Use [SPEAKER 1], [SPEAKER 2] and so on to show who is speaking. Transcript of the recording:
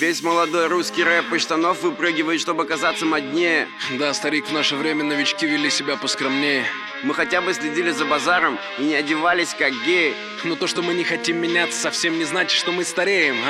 [SPEAKER 1] Весь молодой русский рэп из штанов выпрыгивает, чтобы казаться моднее.
[SPEAKER 2] Да, старик, в наше время новички вели себя поскромнее.
[SPEAKER 1] Мы хотя бы следили за базаром и не одевались как геи.
[SPEAKER 2] Но то, что мы не хотим меняться, совсем не значит, что мы стареем,